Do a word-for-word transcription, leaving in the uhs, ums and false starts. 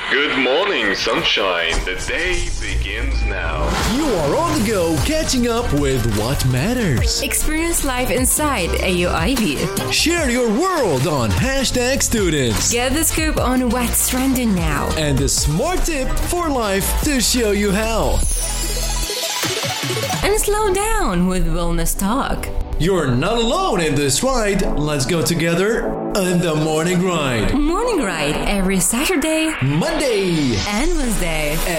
Good morning, sunshine. The day begins now. You are on the go, catching up with what matters. Experience life inside A U I B. Share your world on hashtag students. Get the scoop on what's trending now. And the smart tip for life to show you how. And slow down with Wellness Talk. You're not alone in this ride. Let's go together on the Morning Ride. Morning Ride every Saturday, Monday, and Wednesday.